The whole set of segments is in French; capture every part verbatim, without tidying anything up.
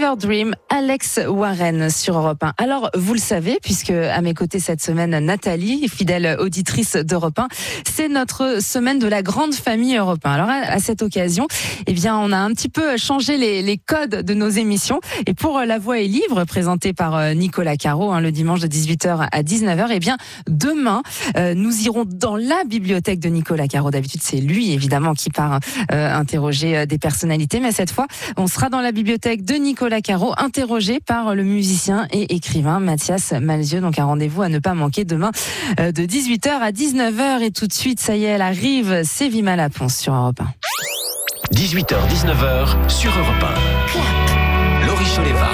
Fever Dream, Alex Warren sur Europe un. Alors, vous le savez, puisque à mes côtés cette semaine, Nathalie, fidèle auditrice d'Europe un, c'est notre semaine de la grande famille Europe un. Alors, à cette occasion, eh bien, on a un petit peu changé les, les codes de nos émissions. Et pour La Voix est libre, présentée par Nicolas Caro, hein, le dimanche de dix-huit heures à dix-neuf heures, eh bien, demain, euh, nous irons dans la bibliothèque de Nicolas Caro. D'habitude, c'est lui, évidemment, qui part euh, interroger des personnalités. Mais cette fois, on sera dans la bibliothèque de Nicolas Caro, interrogé par le musicien et écrivain Mathias Malzieu. Donc un rendez-vous à ne pas manquer demain de dix-huit heures à dix-neuf heures. Et tout de suite, ça y est, elle arrive, c'est Vima Laponce sur Europe un. dix-huit heures dix-neuf heures sur Europe un. Clap. Laurie Choleva.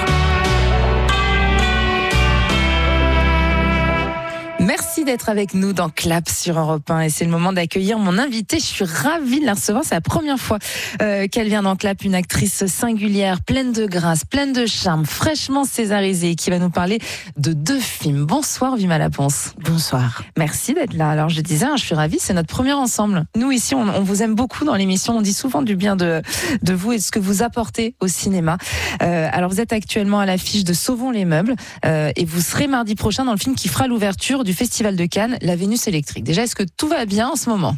Merci d'être avec nous dans Clap sur Europe un et c'est le moment d'accueillir mon invité. Je suis ravie de la recevoir. C'est la première fois euh, qu'elle vient dans Clap, une actrice singulière, pleine de grâce, pleine de charme, fraîchement césarisée, qui va nous parler de deux films. Bonsoir Vima Laponce. Bonsoir. Merci d'être là. Alors je disais, hein, je suis ravie, c'est notre premier ensemble. Nous ici, on, on vous aime beaucoup dans l'émission. On dit souvent du bien de, de vous et de ce que vous apportez au cinéma. Euh, alors vous êtes actuellement à l'affiche de Sauvons les meubles euh, et vous serez mardi prochain dans le film qui fera l'ouverture du Festival de Cannes, La Vénus électrique. Déjà, est-ce que tout va bien en ce moment?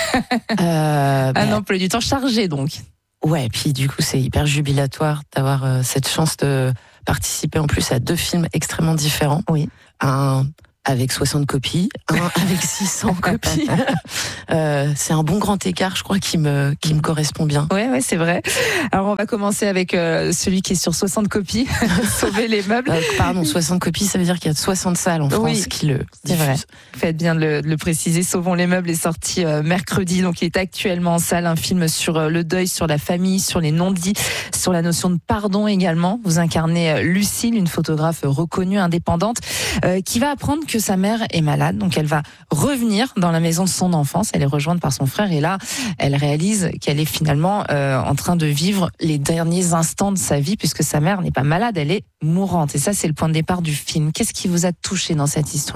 euh, Un emploi du temps chargé, donc. Ouais, puis du coup, c'est hyper jubilatoire d'avoir euh, cette chance de participer en plus à deux films extrêmement différents. Oui. Un avec soixante copies, un avec six cents copies. Euh, c'est un bon grand écart, je crois, qui me qui me correspond bien. Ouais, ouais, c'est vrai. Alors on va commencer avec euh, celui qui est sur soixante copies, Sauver les meubles. Euh, pardon, soixante copies, ça veut dire qu'il y a soixante salles en France oui, qui le c'est diffusent. Vrai. Faites bien de le, de le préciser. Sauvons les meubles est sorti euh, mercredi, donc il est actuellement en salle. Un film sur euh, le deuil, sur la famille, sur les non-dits, sur la notion de pardon également. Vous incarnez euh, Lucille, une photographe reconnue, indépendante, euh, qui va apprendre que sa mère est malade, donc elle va revenir dans la maison de son enfance. Elle est rejointe par son frère et là, elle réalise qu'elle est finalement euh, en train de vivre les derniers instants de sa vie puisque sa mère n'est pas malade, elle est mourante. Et ça, c'est le point de départ du film. Qu'est-ce qui vous a touché dans cette histoire ?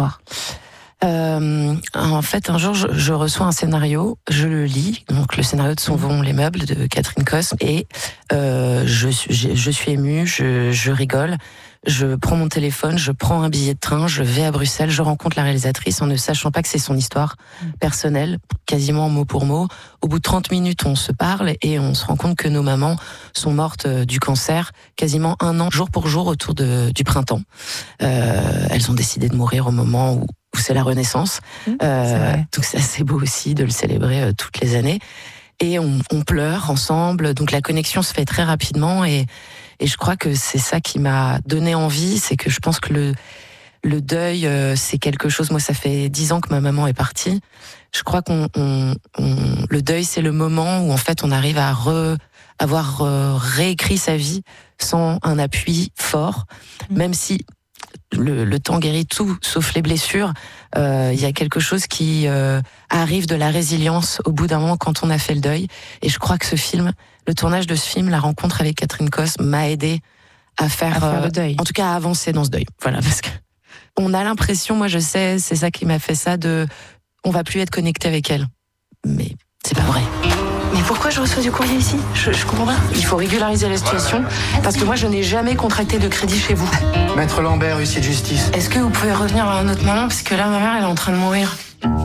Euh, en fait, un jour, je, je reçois un scénario, je le lis, donc le scénario de Sauvons les meubles de Catherine Cosme, et euh, je, je, je suis émue, je, je rigole. Je prends mon téléphone, je prends un billet de train, je vais à Bruxelles, je rencontre la réalisatrice en ne sachant pas que c'est son histoire personnelle, quasiment mot pour mot. Au bout de trente minutes, on se parle et on se rend compte que nos mamans sont mortes du cancer quasiment un an, jour pour jour, autour de, du printemps. Euh, elles ont décidé de mourir au moment où, où c'est la Renaissance. Mmh, euh, c'est donc c'est assez beau aussi de le célébrer euh, toutes les années. Et on, on pleure ensemble, donc la connexion se fait très rapidement et Et je crois que c'est ça qui m'a donné envie, c'est que je pense que le le deuil, euh, c'est quelque chose. Moi, ça fait dix ans que ma maman est partie. Je crois qu'on on, on, le deuil, c'est le moment où en fait on arrive à re, avoir euh, réécrit sa vie sans un appui fort, mmh. même si le, le temps guérit tout, sauf les blessures. Il euh, y a quelque chose qui euh, arrive de la résilience au bout d'un moment quand on a fait le deuil. Et je crois que ce film, le tournage de ce film, la rencontre avec Catherine Cosme m'a aidé à faire, à faire euh, le deuil. En tout cas à avancer dans ce deuil. Voilà, parce que on a l'impression, moi je sais, c'est ça qui m'a fait ça, de, on va plus être connecté avec elle. Mais c'est pas vrai. Mais pourquoi je reçois du courrier ici ? je, je comprends pas. Il faut régulariser la situation, parce que moi je n'ai jamais contracté de crédit chez vous. Maître Lambert, huissier de justice. Est-ce que vous pouvez revenir à un autre moment, parce que là ma mère elle est en train de mourir.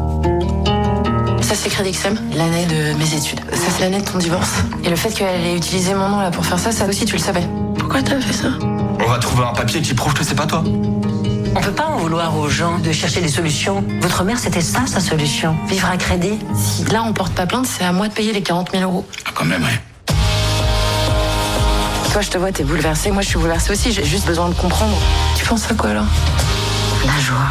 Ça c'est Crédit X M, l'année de mes études. Ça c'est l'année de ton divorce. Et le fait qu'elle ait utilisé mon nom là pour faire ça, ça aussi tu le savais. Pourquoi t'as fait ça ? On va trouver un papier qui prouve que c'est pas toi. On peut pas en vouloir aux gens de chercher des solutions. Votre mère, c'était ça, sa solution. Vivre à crédit. Si là on porte pas plainte, c'est à moi de payer les quarante mille euros. Ah, quand même, ouais. Toi, je te vois, t'es bouleversée. Moi, je suis bouleversée aussi. J'ai juste besoin de comprendre. Tu penses à quoi, là ? La joie.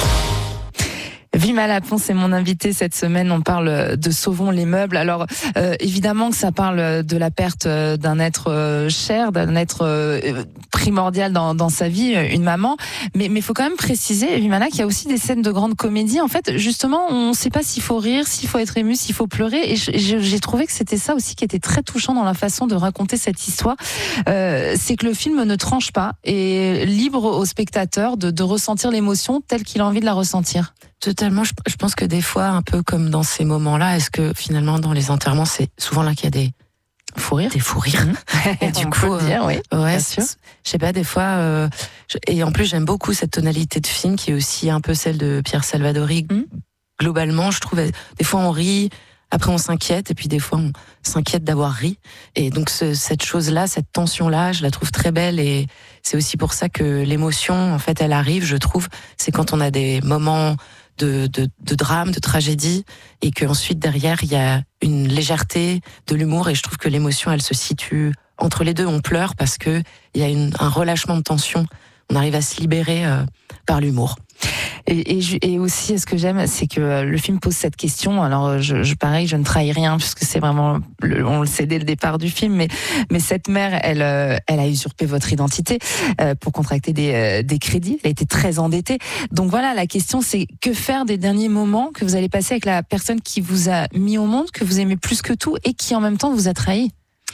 Vima Laponce est mon invité cette semaine. On parle de Sauvons les meubles. Alors euh, évidemment que ça parle de la perte d'un être euh, cher, d'un être euh, primordial dans, dans sa vie, une maman. Mais il faut quand même préciser, Vimana, qu'il y a aussi des scènes de grande comédie. En fait, justement, on ne sait pas s'il faut rire, s'il faut être ému, s'il faut pleurer. Et je, j'ai trouvé que c'était ça aussi qui était très touchant dans la façon de raconter cette histoire. Euh, c'est que le film ne tranche pas et libre au spectateur de, de ressentir l'émotion telle qu'il a envie de la ressentir. Totalement. Je, je pense que des fois, un peu comme dans ces moments-là, est-ce que finalement, dans les enterrements, c'est souvent là qu'il y a des fou rire, des fous rires. Et du On coup, peut le dire, oui, euh, ouais, bien sûr. je sais pas, des fois, euh, je- et en plus j'aime beaucoup cette tonalité de film qui est aussi un peu celle de Pierre Salvadori. Mm. Globalement, je trouve, des fois on rit, après on s'inquiète, et puis des fois on s'inquiète d'avoir ri. Et donc ce, cette chose-là, cette tension-là, je la trouve très belle, et c'est aussi pour ça que l'émotion, en fait, elle arrive, je trouve, c'est quand on a des moments de, de, de drame, de tragédie, et qu'ensuite derrière il y a une légèreté, de l'humour, et je trouve que l'émotion, elle se situe entre les deux. On pleure parce que il y a une, un relâchement de tension. On arrive à se libérer euh, par l'humour. Et, et, ju- et aussi, ce que j'aime, c'est que euh, le film pose cette question. Alors, je, je pareil, je ne trahis rien puisque c'est vraiment, le, on le sait dès le départ du film. Mais, mais cette mère, elle, euh, elle a usurpé votre identité euh, pour contracter des, euh, des crédits. Elle a été très endettée. Donc voilà, la question, c'est que faire des derniers moments que vous allez passer avec la personne qui vous a mis au monde, que vous aimez plus que tout, et qui en même temps vous a trahi.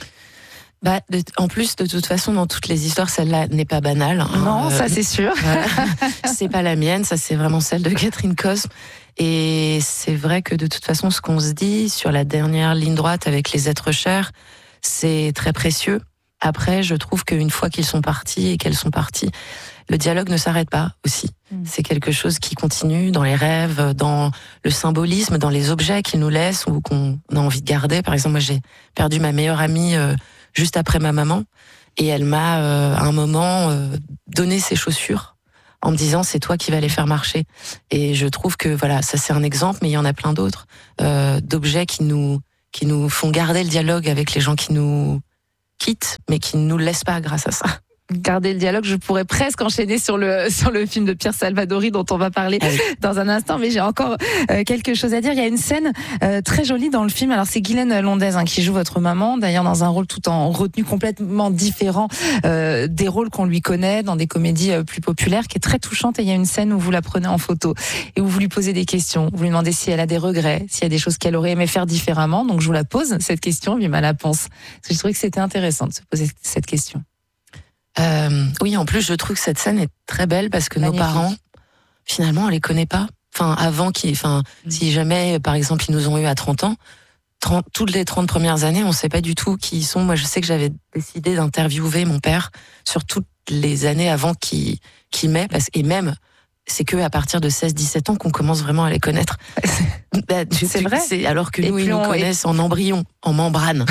Bah, de, en plus, de toute façon, dans toutes les histoires, celle-là n'est pas banale. Hein. Non, Euh, ça c'est sûr. Voilà. C'est pas la mienne, ça c'est vraiment celle de Catherine Cosme. Et c'est vrai que de toute façon, ce qu'on se dit sur la dernière ligne droite avec les êtres chers, c'est très précieux. Après, je trouve qu'une fois qu'ils sont partis et qu'elles sont parties, le dialogue ne s'arrête pas aussi. Mm. C'est quelque chose qui continue dans les rêves, dans le symbolisme, dans les objets qu'ils nous laissent ou qu'on a envie de garder. Par exemple, moi j'ai perdu ma meilleure amie euh, juste après ma maman, et elle m'a euh, à un moment euh, donné ses chaussures en me disant c'est toi qui vas les faire marcher. Et je trouve que voilà, ça c'est un exemple, mais il y en a plein d'autres euh, d'objets qui nous qui nous font garder le dialogue avec les gens qui nous quittent, mais qui ne nous le laissent pas grâce à ça. Garder le dialogue, je pourrais presque enchaîner sur le sur le film de Pierre Salvadori dont on va parler Ah oui. dans un instant, mais j'ai encore euh, quelque chose à dire. Il y a une scène euh, très jolie dans le film. Alors c'est Guylaine Londez hein, qui joue votre maman, d'ailleurs dans un rôle tout en retenu complètement différent euh, des rôles qu'on lui connaît dans des comédies euh, plus populaires, qui est très touchante. Et il y a une scène où vous la prenez en photo et où vous lui posez des questions. Vous lui demandez si elle a des regrets, s'il y a des choses qu'elle aurait aimé faire différemment. Donc je vous la pose cette question, puis ma réponse. Parce que je trouvais que c'était intéressant de se poser cette question. Euh, oui, en plus, je trouve que cette scène est très belle parce que Magnifique. nos parents, finalement, on les connaît pas. Enfin, avant qu'ils, enfin, Mm. si jamais, par exemple, ils nous ont eu à trente ans, trente, toutes les trente premières années, on sait pas du tout qui ils sont. Moi, je sais que j'avais décidé d'interviewer mon père sur toutes les années avant qu'il, qu'il m'ait, parce, et même, c'est que à partir de seize dix-sept ans qu'on commence vraiment à les connaître. Bah, tu- C'est tu- vrai. c'est alors que Et nous, ils plus nous on- connaissent en embryon, en membrane.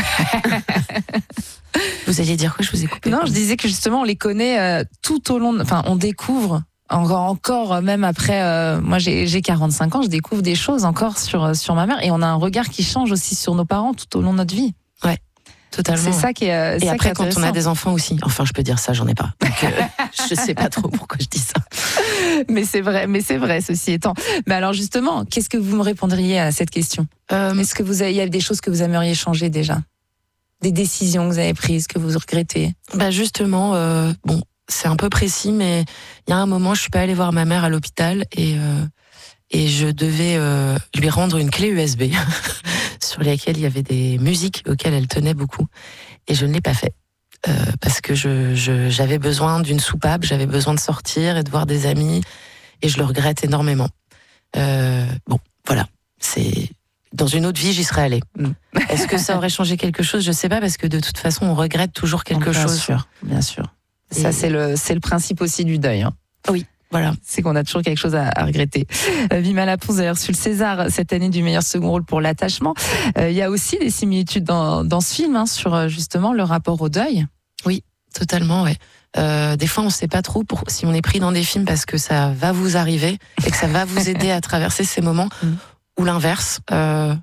Vous alliez dire quoi? Je vous ai coupé. Non, pardon. je disais que justement, on les connaît euh, tout au long, de, enfin, on découvre encore, encore euh, même après, euh, moi j'ai j'ai quarante-cinq ans, je découvre des choses encore sur, euh, sur ma mère, et on a un regard qui change aussi sur nos parents tout au long de notre vie. Totalement. C'est ça qui est. euh, Et ça qui après, est quand on a intéressant. des enfants aussi. Enfin, je peux dire ça, j'en ai pas. Donc, euh, je sais pas trop pourquoi je dis ça. Mais c'est vrai, mais c'est vrai, ceci étant. Mais alors justement, qu'est-ce que vous me répondriez à cette question? Euh, Est-ce que vous avez, il y a des choses que vous aimeriez changer déjà? Des décisions que vous avez prises, que vous regrettez? bah justement, euh, bon, c'est un peu précis, mais il y a un moment, je suis pas allée voir ma mère à l'hôpital et euh, et je devais euh, lui rendre une clé U S B sur laquelle il y avait des musiques auxquelles elle tenait beaucoup, et je ne l'ai pas fait. Euh, parce que je, je, j'avais besoin d'une soupape, j'avais besoin de sortir et de voir des amis, et je le regrette énormément. Euh, bon, voilà, c'est dans une autre vie, j'y serais allée. Mm. Est-ce que ça aurait changé quelque chose? Je sais pas, parce que de toute façon, on regrette toujours quelque Bien chose. sûr, bien sûr. Et- Ça, c'est le, c'est le principe aussi du deuil. Hein. Voilà. C'est qu'on a toujours quelque chose à, à regretter. Euh, Vima Laponce a reçu le César cette année du meilleur second rôle pour l'attachement. Euh, Il y a aussi des similitudes dans, dans ce film hein, sur euh, justement le rapport au deuil. Totalement, ouais. Euh, des fois, on sait pas trop pour, si on est pris dans des films parce que ça va vous arriver et que ça va vous aider à traverser ces moments, Mm. ou l'inverse. Euh,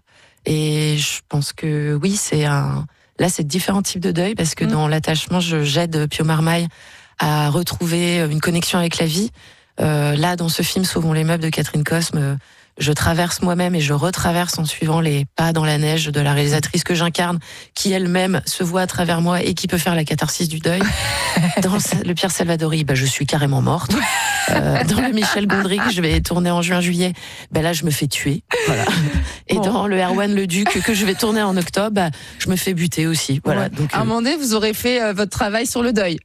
et je pense que oui, c'est un. Là, c'est différents types de deuil, parce que Mm. dans l'attachement, je j'aide Pio Marmaille à retrouver une connexion avec la vie. Euh, là, dans ce film, Sauvons les meubles de Catherine Cosme, euh, je traverse moi-même et je retraverse en suivant les pas dans la neige de la réalisatrice que j'incarne, qui elle-même se voit à travers moi et qui peut faire la catharsis du deuil. Dans le Pierre Salvadori, bah, je suis carrément morte. Euh, dans le Michel Gondry, que je vais tourner en juin-juillet, bah, là, je me fais tuer. Voilà. Et Bon. dans le Erwan le Duc, que je vais tourner en octobre, bah, je me fais buter aussi. Voilà. Ouais. Donc, À un euh, moment donné, vous aurez fait euh, votre travail sur le deuil.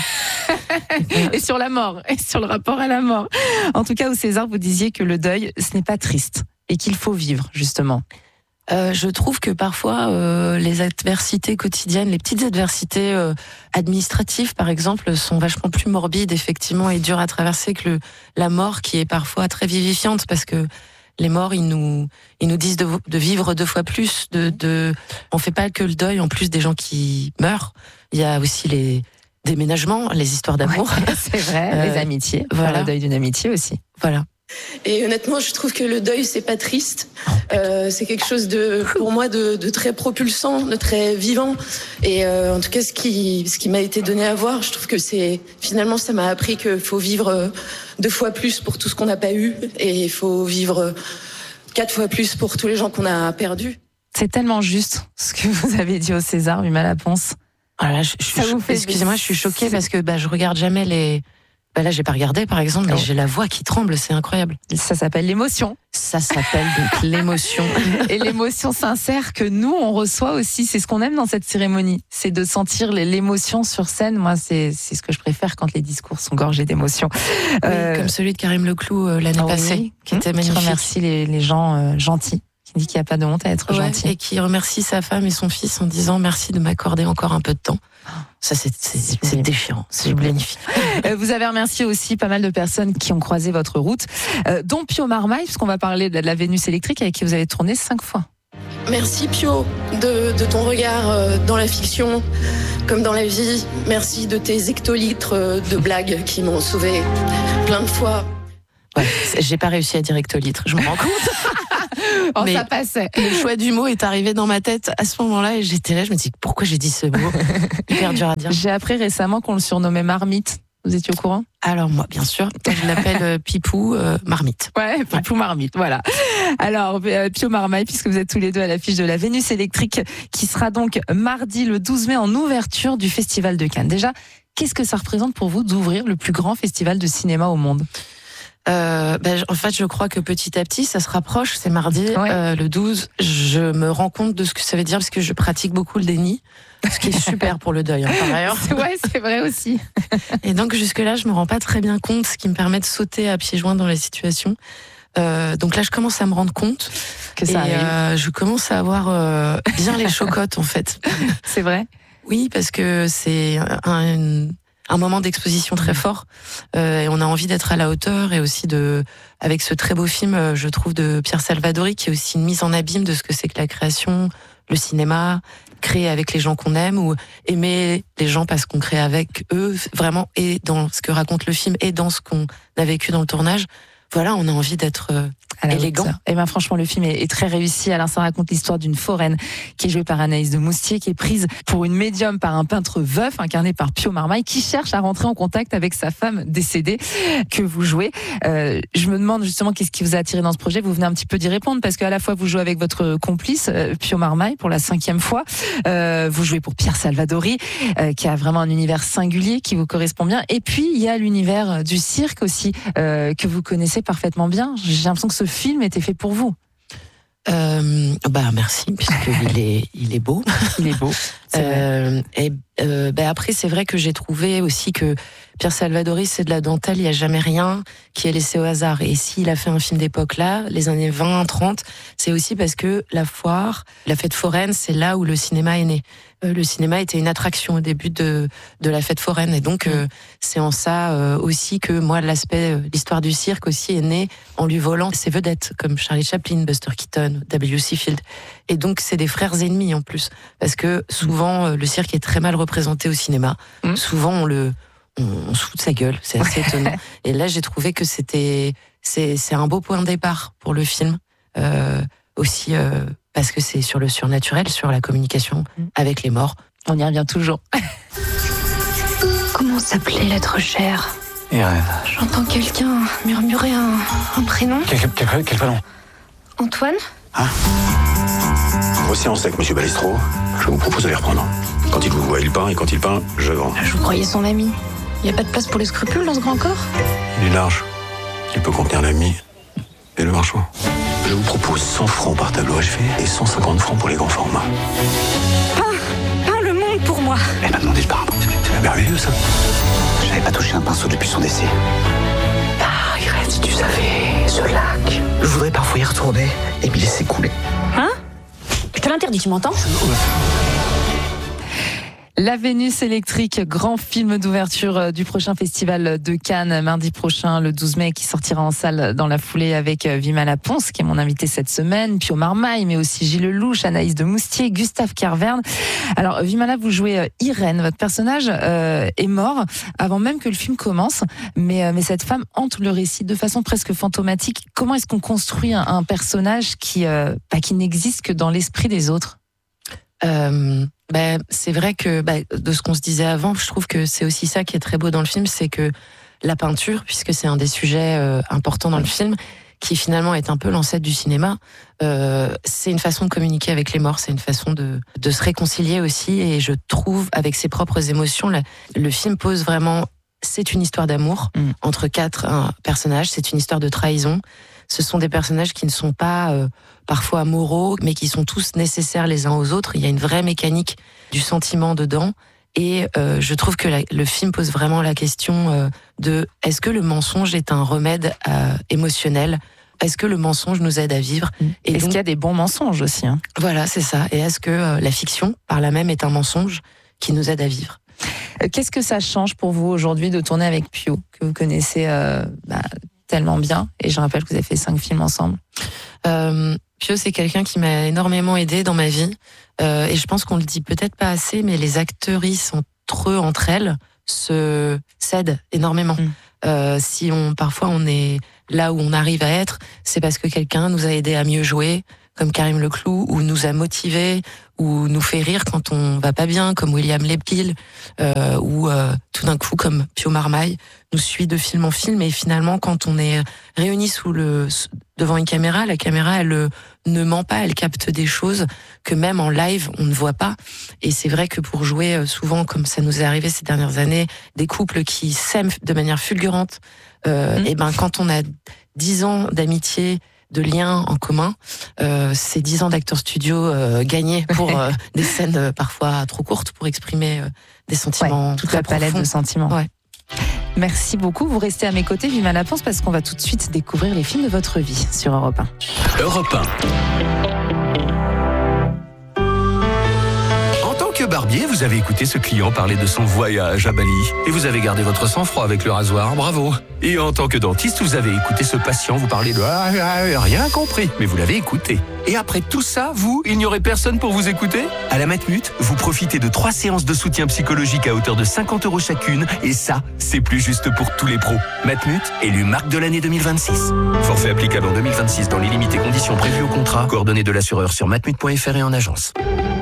Et sur la mort, et sur le rapport à la mort. En tout cas, au César, vous disiez que le deuil, ce n'est pas triste et qu'il faut vivre, justement. Euh, je trouve que parfois euh, les adversités quotidiennes, les petites adversités euh, administratives par exemple, sont vachement plus morbides effectivement et dures à traverser que le, la mort qui est parfois très vivifiante, parce que les morts ils nous ils nous disent de, de vivre deux fois plus, de, de on fait pas que le deuil en plus des gens qui meurent, il y a aussi les déménagements, les histoires d'amour, ouais, c'est vrai, euh, les amitiés, voilà, le deuil d'une amitié aussi. Voilà. Et honnêtement, je trouve que le deuil, c'est pas triste. Euh, c'est quelque chose de, pour moi, de, de très propulsant, de très vivant. Et euh, en tout cas, ce qui, ce qui m'a été donné à voir, je trouve que c'est finalement, ça m'a appris qu'il faut vivre deux fois plus pour tout ce qu'on n'a pas eu, et il faut vivre quatre fois plus pour tous les gens qu'on a perdus. C'est tellement juste ce que vous avez dit au César, Huma Laponce. Ah là, je, je, ça je, vous fait excusez-moi, je suis choquée parce que bah, je regarde jamais les. Bah là, j'ai pas regardé, par exemple, mais oh. j'ai la voix qui tremble, c'est incroyable. Ça s'appelle l'émotion. Ça s'appelle donc l'émotion. Et l'émotion sincère que nous, on reçoit aussi, c'est ce qu'on aime dans cette cérémonie. C'est de sentir l'émotion sur scène. Moi, c'est, c'est ce que je préfère quand les discours sont gorgés d'émotion. Oui, euh, comme celui de Karim Leclou euh, l'année oh, passée, oui. qui mmh, était magnifique. Qui remercie les, les gens euh, gentils. Qui dit qu'il n'y a pas de honte à être ouais, gentil. Et qui remercie sa femme et son fils en disant merci de m'accorder encore un peu de temps. Ça, c'est, c'est, c'est, c'est déchirant, c'est magnifique. Vous avez remercié aussi pas mal de personnes qui ont croisé votre route, euh, dont Pio Marmaille, puisqu'on va parler de la Vénus électrique avec qui vous avez tourné cinq fois. Merci Pio de, de ton regard dans la fiction comme dans la vie. Merci de tes hectolitres de blagues qui m'ont sauvé plein de fois. Ouais, j'ai pas réussi à dire hectolitre, je me rends compte. Oh, mais ça passait. Le choix du mot est arrivé dans ma tête à ce moment-là et j'étais là, je me dis pourquoi j'ai dit ce mot. Hyper dur à dire. J'ai appris récemment qu'on le surnommait Marmite. Vous étiez au courant? Alors moi, bien sûr, je l'appelle euh, Pipou euh, Marmite. Ouais, Pipou ouais. Marmite, voilà. Alors, euh, Pio Marmaille, puisque vous êtes tous les deux à l'affiche de la Vénus électrique, qui sera donc mardi le douze mai en ouverture du Festival de Cannes. Déjà, qu'est-ce que ça représente pour vous d'ouvrir le plus grand festival de cinéma au monde? Euh, ben, en fait, je crois que petit à petit, ça se rapproche. C'est mardi, ouais. euh, le douze. Je me rends compte de ce que ça veut dire parce que je pratique beaucoup le déni, ce qui est super pour le deuil, hein, par ailleurs. Ouais, c'est vrai aussi. Et donc, jusque-là, je me rends pas très bien compte, ce qui me permet de sauter à pieds joints dans la situation. Euh, donc là, je commence à me rendre compte que ça et arrive. Euh, je commence à avoir euh, bien les chocottes, en fait. C'est vrai? Oui, parce que c'est un... Une... un moment d'exposition très fort euh, et on a envie d'être à la hauteur et aussi de avec ce très beau film euh, je trouve de Pierre Salvadori qui est aussi une mise en abîme de ce que c'est que la création, le cinéma, créer avec les gens qu'on aime ou aimer les gens parce qu'on crée avec eux vraiment, et dans ce que raconte le film et dans ce qu'on a vécu dans le tournage. Voilà, on a envie d'être euh, élégant. Et ben franchement, le film est, est très réussi. Alain, ça raconte l'histoire d'une foraine qui est jouée par Anaïs de Moustier, qui est prise pour une médium par un peintre veuf incarné par Pio Marmaille, qui cherche à rentrer en contact avec sa femme décédée que vous jouez. Euh, je me demande justement qu'est-ce qui vous a attiré dans ce projet. Vous venez un petit peu d'y répondre parce qu'à la fois vous jouez avec votre complice euh, Pio Marmaille pour la cinquième fois. Euh, vous jouez pour Pierre Salvadori, euh, qui a vraiment un univers singulier qui vous correspond bien. Et puis il y a l'univers du cirque aussi euh, que vous connaissez parfaitement bien. J'ai l'impression que ce film était fait pour vous. Euh, bah merci, puisqu'il est, il est beau. Il est beau. Euh, et euh, bah après, c'est vrai que j'ai trouvé aussi que Pierre Salvadori, c'est de la dentelle, il n'y a jamais rien qui est laissé au hasard. Et s'il a fait un film d'époque là, les années vingt, trente, c'est aussi parce que la foire, la fête foraine, c'est là où le cinéma est né. Euh, le cinéma était une attraction au début de, de la fête foraine. Et donc, euh, c'est en ça euh, aussi que moi, l'aspect, euh, l'histoire du cirque aussi est née en lui volant ses vedettes, comme Charlie Chaplin, Buster Keaton, W C Field. Et donc, c'est des frères ennemis en plus. Parce que souvent, euh, le cirque est très mal représenté au cinéma. Mmh. Souvent, on le... on, on se fout de sa gueule, c'est assez étonnant. Et là, j'ai trouvé que c'était, c'est, c'est un beau point de départ pour le film, euh, aussi euh, parce que c'est sur le surnaturel, sur la communication avec les morts. On y revient toujours. Comment s'appelait l'être cher? Et rêve. J'entends quelqu'un murmurer un, un prénom. Quel, quel, quel prénom? Antoine? Hein? Voici en sec, monsieur Balestro. Je vous propose de les reprendre. Quand il vous voit, il peint, et quand il peint, je vends. Je vous croyais son ami. Il n'y a pas de place pour les scrupules dans ce grand corps? Il est large. Il peut contenir l'ami et le marchand. Je vous propose cent francs par tableau achevé et cent cinquante francs pour les grands formats. Peins, peins le monde pour moi. Elle m'a demandé le parapluie. C'est merveilleux, ça. J'avais pas touché un pinceau depuis son décès. Ah, Irène, si tu savais, ce lac. Je voudrais parfois y retourner et m'y laisser couler. Hein? Je te l'interdis, tu m'entends ? La Vénus électrique, grand film d'ouverture du prochain festival de Cannes, mardi prochain, le douze mai, qui sortira en salle dans la foulée avec Vimala Pons, qui est mon invité cette semaine, Pio Marmaille, mais aussi Gilles Lelouch, Anaïs de Moustier, Gustave Kervern. Alors, Vimala, vous jouez Irène. Votre personnage euh, est mort avant même que le film commence, mais, mais cette femme hante le récit de façon presque fantomatique. Comment est-ce qu'on construit un, un personnage qui, euh, bah, qui n'existe que dans l'esprit des autres ? Euh, bah, c'est vrai que bah, de ce qu'on se disait avant, je trouve que c'est aussi ça qui est très beau dans le film, c'est que la peinture, puisque c'est un des sujets euh, importants dans le film, qui finalement est un peu l'ancêtre du cinéma, euh, c'est une façon de communiquer avec les morts, c'est une façon de, de se réconcilier aussi, et je trouve, avec ses propres émotions, la, le film pose vraiment, c'est une histoire d'amour mmh. entre quatre un, personnages, c'est une histoire de trahison. Ce sont des personnages qui ne sont pas euh, parfois moraux, mais qui sont tous nécessaires les uns aux autres. Il y a une vraie mécanique du sentiment dedans. Et euh, je trouve que la, le film pose vraiment la question euh, de est-ce que le mensonge est un remède euh, émotionnel ? Est-ce que le mensonge nous aide à vivre ? Et est-ce donc, qu'il y a des bons mensonges aussi hein ? Voilà, c'est ça. Et est-ce que euh, la fiction, par là même, est un mensonge qui nous aide à vivre ? Qu'est-ce que ça change pour vous aujourd'hui de tourner avec Pio, que vous connaissez euh, bah, tellement bien, et je rappelle que vous avez fait cinq films ensemble. Euh, Pio, c'est quelqu'un qui m'a énormément aidé dans ma vie, euh, et je pense qu'on le dit peut-être pas assez, mais les actrices entre eux, entre elles, se s'aident énormément. Mmh. Euh, si on, parfois on est là où on arrive à être, c'est parce que quelqu'un nous a aidé à mieux jouer, comme Karim Leclou, ou nous a motivés, ou nous fait rire quand on va pas bien, comme William Lepil, euh, ou euh, tout d'un coup comme Pio Marmaille nous suit de film en film. Et finalement, quand on est réunis sous le devant une caméra, la caméra elle ne ment pas, elle capte des choses que même en live on ne voit pas. Et c'est vrai que pour jouer souvent, comme ça nous est arrivé ces dernières années, des couples qui s'aiment de manière fulgurante, euh, mmh. et ben quand on a dix ans d'amitié, de liens en commun, euh, ces dix ans d'acteurs studio euh, gagnés pour euh, des scènes euh, parfois trop courtes pour exprimer euh, des sentiments, ouais, toute la palette de sentiments. Ouais. Merci beaucoup. Vous restez à mes côtés, Vimala Pons, parce qu'on va tout de suite découvrir les films de votre vie sur Europe un. Europe un. Que barbier, vous avez écouté ce client parler de son voyage à Bali et vous avez gardé votre sang-froid avec le rasoir, bravo. Et en tant que dentiste, vous avez écouté ce patient vous parler de ah, ah, rien compris, mais vous l'avez écouté. Et après tout ça, vous, il n'y aurait personne pour vous écouter ? À la Matmut, vous profitez de trois séances de soutien psychologique à hauteur de cinquante euros chacune, et ça, c'est plus juste pour tous les pros. Matmut, élu marque de l'année deux mille vingt-six. Forfait applicable en deux mille vingt-six dans les limites et conditions prévues au contrat. Coordonnées de l'assureur sur matmut point f r et en agence.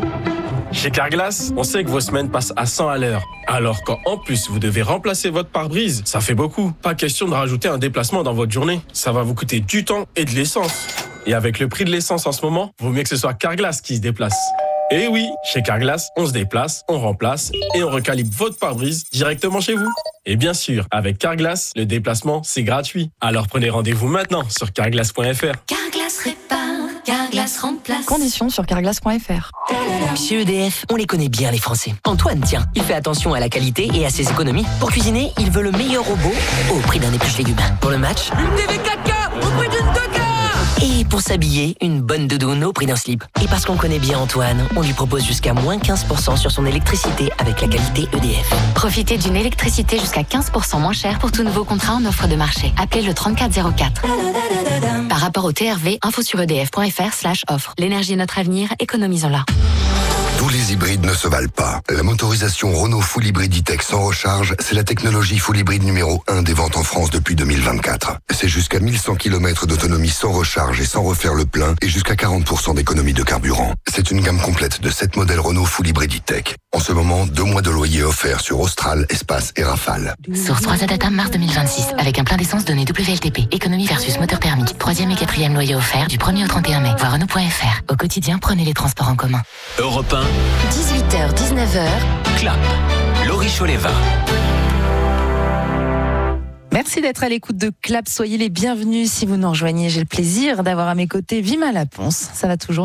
Chez Carglass, on sait que vos semaines passent à cent à l'heure. Alors quand en plus vous devez remplacer votre pare-brise, ça fait beaucoup. Pas question de rajouter un déplacement dans votre journée. Ça va vous coûter du temps et de l'essence. Et avec le prix de l'essence en ce moment, vaut mieux que ce soit Carglass qui se déplace. Et oui, chez Carglass, on se déplace, on remplace et on recalibre votre pare-brise directement chez vous. Et bien sûr, avec Carglass, le déplacement, c'est gratuit. Alors prenez rendez-vous maintenant sur carglass point f r. Carglass répare, Carglass remplace. Conditions sur carglass point f r. Chez E D F, on les connaît bien les Français. Antoine, tiens, il fait attention à la qualité et à ses économies. Pour cuisiner, il veut le meilleur robot au prix d'un épluche légumes. Pour le match, une T V quatre K au prix d'une deux K. Et pour s'habiller, une bonne doudoune au prix d'un slip. Et parce qu'on connaît bien Antoine, on lui propose jusqu'à moins quinze pour cent sur son électricité avec la qualité E D F. Profitez d'une électricité jusqu'à quinze pour cent moins chère pour tout nouveau contrat en offre de marché. Appelez le trente-quatre zéro quatre. Par rapport au T R V, info sur edf point f r slash offre. L'énergie est notre avenir, économisons-la. Tous les hybrides ne se valent pas. La motorisation Renault Full Hybrid E-Tech sans recharge, c'est la technologie full hybride numéro un des ventes en France depuis deux mille vingt-quatre. C'est jusqu'à mille cent kilomètres d'autonomie sans recharge et sans refaire le plein et jusqu'à quarante pour cent d'économie de carburant. C'est une gamme complète de sept modèles Renault Full Hybrid E-Tech. En ce moment, deux mois de loyer offerts sur Austral, Espace et Rafale. Source trois Data mars deux mille vingt-six, avec un plein d'essence donné W L T P. Économie versus moteur thermique. Troisième et quatrième loyer offert du premier au trente et un mai. Voir Renault point f r. Au quotidien, prenez les transports en commun. Europe un. dix-huit heures dix-neuf heures. Clap. Laurie Choleva. Merci d'être à l'écoute de Clap. Soyez les bienvenus si vous nous rejoignez. J'ai le plaisir d'avoir à mes côtés Vimala Pons. Ça va toujours, Vimala ?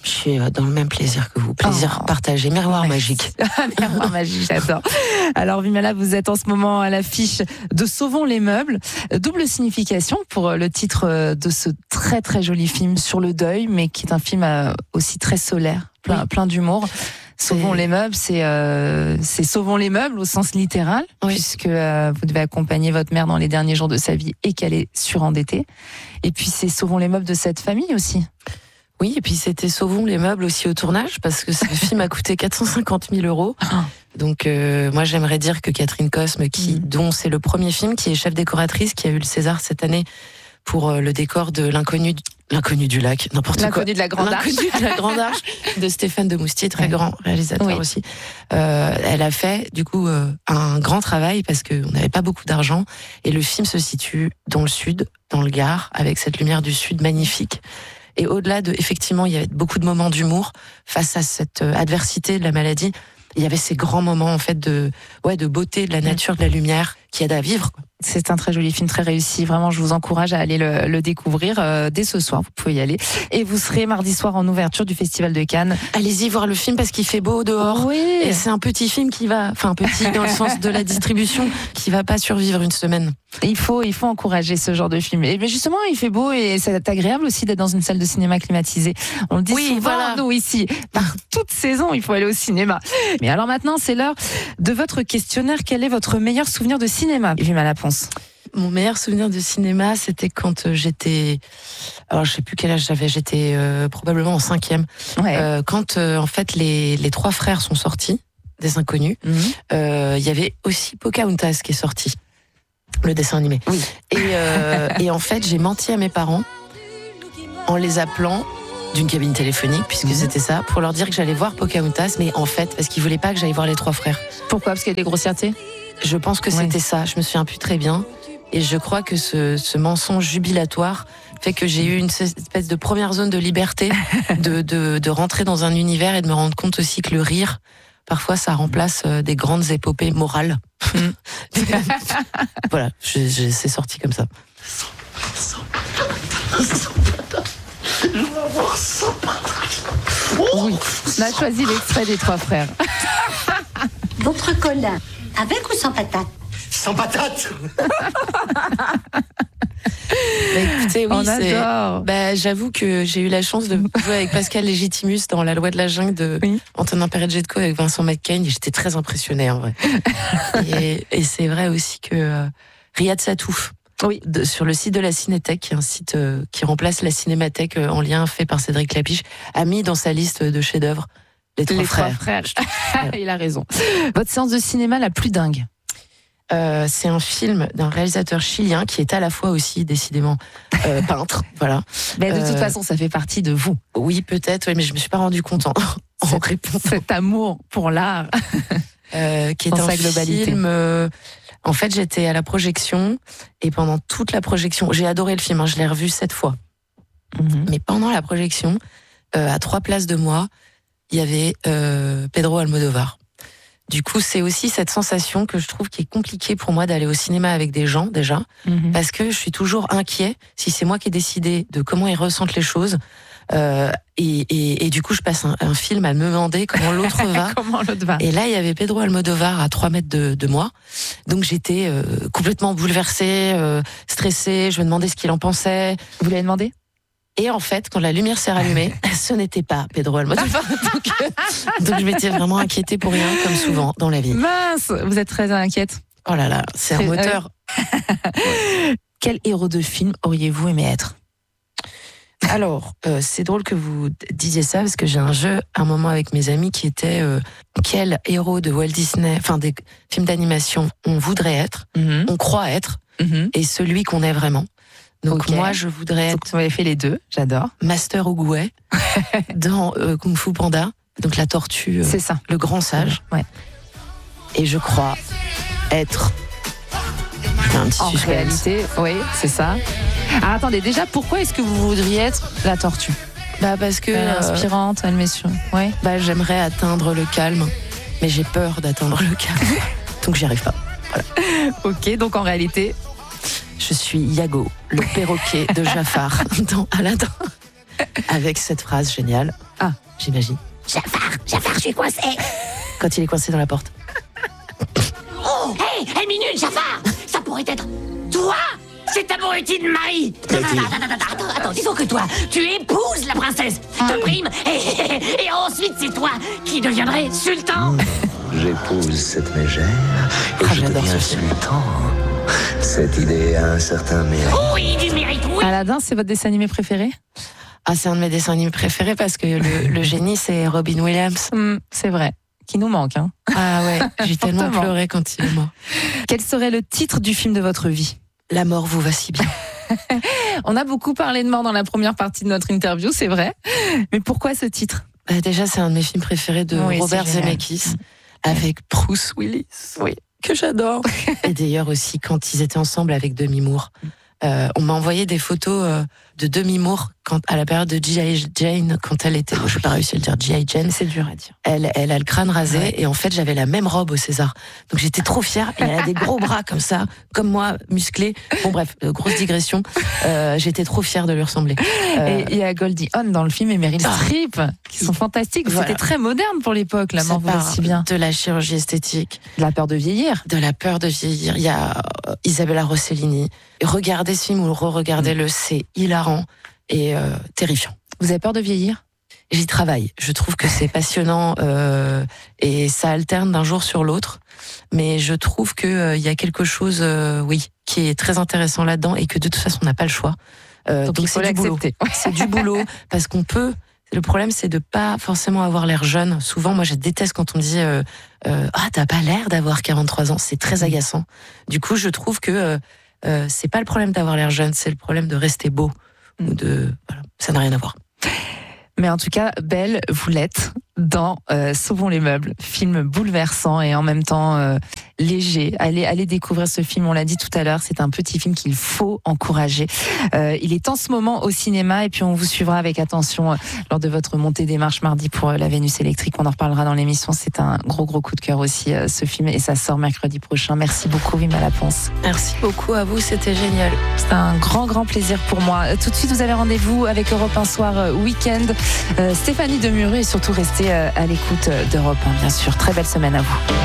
Je suis dans le même plaisir que vous. Plaisir Oh. partagé. Miroir Ouais. magique. Miroir magique, j'adore. Alors, Vimala, vous êtes en ce moment à l'affiche de Sauvons les meubles. Double signification pour le titre de ce très très joli film sur le deuil, mais qui est un film aussi très solaire, plein, Oui. plein d'humour. Sauvons les meubles, c'est euh, c'est sauvons les meubles au sens littéral, Oui. puisque euh, vous devez accompagner votre mère dans les derniers jours de sa vie et qu'elle est surendettée. Et puis c'est sauvons les meubles de cette famille aussi. Oui, et puis c'était Sauvons les meubles aussi au tournage, parce que ce film a coûté quatre cent cinquante mille euros. Donc euh, moi j'aimerais dire que Catherine Cosme, qui, Mm. dont c'est le premier film, qui est chef décoratrice, qui a eu le César cette année pour euh, le décor de l'inconnu, l'inconnu du lac, n'importe quoi. L'inconnu de la Grande Arche. L'inconnu de la Grande Arche de Stéphane de Moustier, très Ouais. grand réalisateur Oui. aussi. Euh, elle a fait du coup euh, un grand travail parce qu'on n'avait pas beaucoup d'argent et le film se situe dans le sud, dans le Gard, avec cette lumière du sud magnifique. Et au-delà de, effectivement, il y avait beaucoup de moments d'humour face à cette euh, adversité de la maladie. Il y avait ces grands moments en fait de, ouais, de beauté, de la nature, de la lumière qui aide à vivre, quoi. C'est un très joli film, très réussi. Vraiment, je vous encourage à aller le, le découvrir euh, dès ce soir. Vous pouvez y aller. Et vous serez mardi soir en ouverture du Festival de Cannes. Allez-y voir le film parce qu'il fait beau dehors. Oui. Et c'est un petit film qui va, enfin petit dans le sens de la distribution, qui va pas survivre une semaine. Il faut, il faut encourager ce genre de film. Et mais justement, il fait beau et c'est agréable aussi d'être dans une salle de cinéma climatisée. On le dit Oui, souvent, voilà. nous ici, par toute saison, il faut aller au cinéma. Mais alors maintenant, c'est l'heure de votre questionnaire. Quel est votre meilleur souvenir de cinéma, Vimala Ponce? Mon meilleur souvenir de cinéma, c'était quand euh, j'étais, alors je sais plus quel âge j'avais, j'étais euh, probablement en cinquième. Ouais. Euh, quand euh, en fait les les trois frères sont sortis des Inconnus, Mhm. euh, il y avait aussi Pocahontas qui est sorti, le dessin animé. Oui. Et euh, et en fait j'ai menti à mes parents en les appelant d'une cabine téléphonique, puisque Mhm. c'était ça, pour leur dire que j'allais voir Pocahontas, mais en fait parce qu'ils voulaient pas que j'aille voir les trois frères. Pourquoi? Parce qu'il y a des grossièretés? Je pense que Ouais. c'était ça. Je me souviens plus très bien. Et je crois que ce, ce mensonge jubilatoire fait que j'ai eu une espèce de première zone de liberté de, de, de rentrer dans un univers et de me rendre compte aussi que le rire, parfois, ça remplace euh, des grandes épopées morales. Voilà, je, je, c'est sorti comme ça. Oui. On a choisi l'extrait des trois frères. Votre Colin, avec ou sans patate? Sans patate. Bah, écoutez, oui, On c'est. adore. Bah, j'avoue que j'ai eu la chance de jouer avec Pascal Légitimus dans La Loi de la Jungle de Oui. Antonin Perret-Jetco avec Vincent McCain. Et j'étais très impressionnée en vrai. et, et c'est vrai aussi que euh, Riyad Satouf, Oui. de- sur le site de la Cinétech, qui est un site euh, qui remplace la Cinémathèque euh, en lien fait par Cédric Lapiche, a mis dans sa liste de chefs-d'œuvre Les Trois Les Frères. trois frères. Il a raison. Votre séance de cinéma la plus dingue? Euh, c'est un film d'un réalisateur chilien qui est à la fois aussi décidément euh, peintre, voilà. Mais de toute Euh, façon, ça fait partie de vous. Oui, peut-être, oui, mais je me suis pas rendu compte en, en Cet- répondant. Cet amour pour l'art. Euh, qui est Dans un sa globalité. film. euh, en fait, j'étais à la projection et pendant toute la projection, j'ai adoré le film. Hein, je l'ai revu sept fois. Mhm. Mais pendant la projection, euh, à trois places de moi, il y avait euh, Pedro Almodovar. Du coup, c'est aussi cette sensation que je trouve qui est compliquée pour moi d'aller au cinéma avec des gens déjà, Mhm. parce que je suis toujours inquiet si c'est moi qui ai décidé de comment ils ressentent les choses. Euh, et, et, et du coup, je passe un, un film à me demander comment l'autre va. Comment l'autre va? Et là, il y avait Pedro Almodovar à trois mètres de, de moi. Donc j'étais euh, complètement bouleversée, euh, stressée. Je me demandais ce qu'il en pensait. Vous l'avez demandé? Et en fait, quand la lumière s'est rallumée, ce n'était pas Pedro Almodovar. donc, euh, donc je m'étais vraiment inquiétée pour rien, comme souvent dans la vie. Mince, vous êtes très inquiète. Oh là là, c'est un C'est- moteur. Quel héros de film auriez-vous aimé être? Alors, euh, c'est drôle que vous disiez ça parce que j'ai un jeu à un moment avec mes amis qui était euh, quel héros de Walt Disney, enfin des films d'animation, on voudrait être, Mhm. on croit être, Mhm. et celui qu'on est vraiment. Donc Ok. moi, je voudrais Donc, être vous avez fait les deux, j'adore. Master Oogway dans euh, Kung Fu Panda, donc la tortue, euh, C'est ça. le grand sage. Ouais. Et je crois être un petit En suspense. réalité, oui, c'est ça. Alors attendez, déjà, pourquoi est-ce que vous voudriez être la tortue? Bah parce que Elle est euh, inspirante, elle met sur. Ouais. bah, j'aimerais atteindre le calme, mais j'ai peur d'atteindre le calme, donc j'y arrive pas. Ok, donc en réalité, Je suis Iago, le perroquet de Jafar dans Aladdin, avec cette phrase géniale. Ah. j'imagine. Jafar, Jafar, je suis coincé. Quand il est coincé dans la porte. Oh, hé, hey, minute, Jafar. Ça pourrait être toi. C'est abruti de Marie. Non, non, non, non, non, attends, attends, disons que toi, tu épouses la princesse, te prime, et, et, et ensuite c'est toi qui deviendrais sultan. J'épouse cette mégère et ah, je deviens sultan. Cette idée a un certain mérite. Oui, du mérite, oui. Aladdin, c'est votre dessin animé préféré ? Ah, c'est un de mes dessins animés préférés parce que le, le génie, c'est Robin Williams. Mmh, c'est vrai. Qui nous manque, hein. Ah ouais, j'ai tellement pleuré quand il est mort. Quel serait le titre du film de votre vie ? La mort vous va si bien. On a beaucoup parlé de mort dans la première partie de notre interview, c'est vrai. Mais pourquoi ce titre ? Bah déjà, c'est un de mes films préférés de oui, Robert Zemeckis, avec Bruce Willis, oui, que j'adore. Et d'ailleurs aussi, quand ils étaient ensemble avec Demi Moore, euh, on m'a envoyé des photos euh, de Demi Moore quand, à la période de G I Jane, quand elle était... Bon, je n'ai pas réussi à le dire, G I Jane. C'est dur à dire. Elle, elle a le crâne rasé, ouais. Et en fait, j'avais la même robe au César. Donc j'étais trop fière, et elle a des gros bras comme ça, comme moi, musclés. Bon bref, euh, grosse digression. Euh, j'étais trop fière de lui ressembler. Euh... Et il y a Goldie Hawn dans le film et Meryl Streep, qui sont fantastiques. Voilà. C'était très moderne pour l'époque, la mort vous va si bien. De la chirurgie esthétique. De la peur de vieillir. De la peur de vieillir. Il y a Isabella Rossellini. Regardez ce film ou re-regardez-le, c'est hilarant et euh, terrifiant. Vous avez peur de vieillir ? J'y travaille. Je trouve que c'est passionnant euh, et ça alterne d'un jour sur l'autre. Mais je trouve qu'il euh, y a quelque chose, euh, oui, qui est très intéressant là-dedans et que de toute façon on n'a pas le choix. Euh, donc, donc c'est du boulot. C'est du boulot parce qu'on peut. Le problème, c'est de pas forcément avoir l'air jeune. Souvent, moi, je déteste quand on me dit euh, euh, ah, t'as pas l'air d'avoir quarante-trois ans. C'est très agaçant. Du coup, je trouve que euh, euh, c'est pas le problème d'avoir l'air jeune, c'est le problème de rester beau. Ou de voilà, ça n'a rien à voir. Mais en tout cas, belle, vous l'êtes dans euh, Sauvons les meubles, film bouleversant et en même temps euh, léger. Allez, allez découvrir ce film, on l'a dit tout à l'heure, c'est un petit film qu'il faut encourager. Euh, il est en ce moment au cinéma et puis on vous suivra avec attention euh, lors de votre montée des marches mardi pour euh, la Vénus électrique. On en reparlera dans l'émission, c'est un gros gros coup de cœur aussi euh, ce film et ça sort mercredi prochain. Merci beaucoup Wim Laponce. Merci beaucoup à vous, c'était génial. C'est un grand grand plaisir pour moi. Tout de suite, vous avez rendez-vous avec Europe un Soir euh, Week-end. Euh, Stéphanie Demuru et surtout restez euh, à l'écoute d'Europe un, bien sûr. Très belle semaine à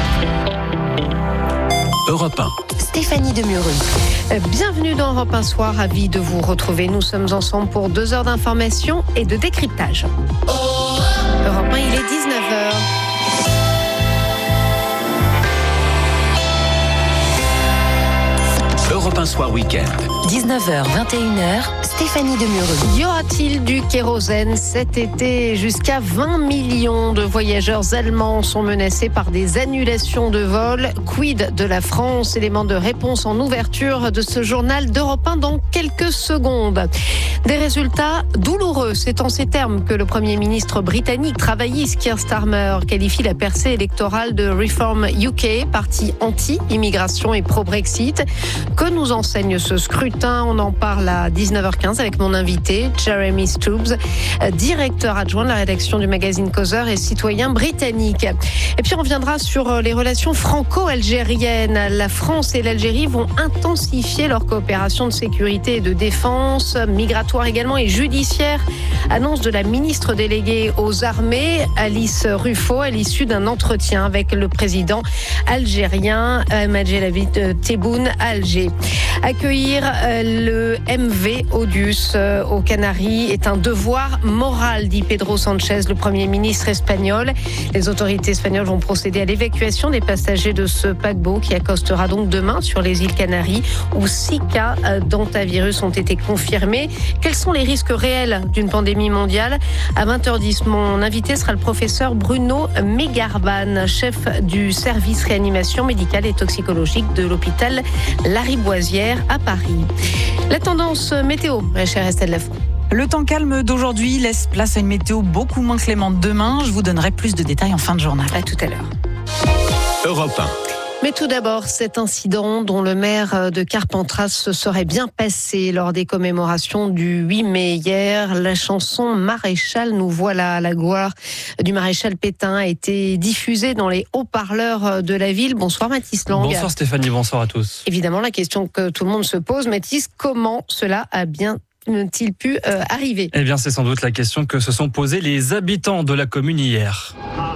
vous. Europe un. Stéphanie Demuru. Bienvenue dans Europe un Soir, ravi de vous retrouver. Nous sommes ensemble pour deux heures d'information et de décryptage. Europe un, il est dix-neuf heures. Europe un Soir Week-end. dix-neuf heures, vingt et une heures, Stéphanie Demuru. Y aura-t-il du kérosène cet été ? Jusqu'à vingt millions de voyageurs allemands sont menacés par des annulations de vols. Quid de la France ? Élément de réponse en ouverture de ce journal d'Europe un dans quelques secondes. Des résultats douloureux. C'est en ces termes que le Premier ministre britannique travailliste Keir Starmer qualifie la percée électorale de Reform U K, parti anti-immigration et pro-Brexit. Que nous enseigne ce scrutin ? On en parle à dix-neuf heures quinze avec mon invité, Jeremy Stubbs, directeur adjoint de la rédaction du magazine Causeur et citoyen britannique. Et puis on reviendra sur les relations franco-algériennes. La France et l'Algérie vont intensifier leur coopération de sécurité et de défense, migratoire également et judiciaire. Annonce de la ministre déléguée aux armées, Alice Ruffo, à l'issue d'un entretien avec le président algérien Abdelmadjid Tebboune à Alger. Accueillir le M V Odius aux Canaries est un devoir moral, dit Pedro Sanchez, le Premier ministre espagnol. Les autorités espagnoles vont procéder à l'évacuation des passagers de ce paquebot qui accostera donc demain sur les îles Canaries où six cas d'hantavirus ont été confirmés. Quels sont les risques réels d'une pandémie mondiale ? À vingt heures dix, mon invité sera le professeur Bruno Megarban, chef du service réanimation médicale et toxicologique de l'hôpital Lariboisière à Paris. La tendance météo, la chère Estelle Lafont. Le temps calme d'aujourd'hui laisse place à une météo beaucoup moins clémente demain. Je vous donnerai plus de détails en fin de journal. À tout à l'heure. Europe un. Mais tout d'abord, cet incident dont le maire de Carpentras se serait bien passé lors des commémorations du huit mai hier. La chanson Maréchal, nous voilà à la gloire du maréchal Pétain a été diffusée dans les haut-parleurs de la ville. Bonsoir Mathis Lang. Bonsoir Stéphanie, bonsoir à tous. Évidemment, la question que tout le monde se pose, Mathis, comment cela a bien t-il pu euh, arriver ? Eh bien, c'est sans doute la question que se sont posées les habitants de la commune hier.